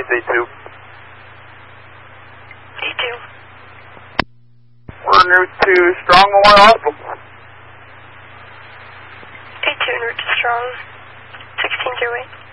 A2. A2. We're en route to Strong Memorial Hospital. A2 en route to Strong, 1608.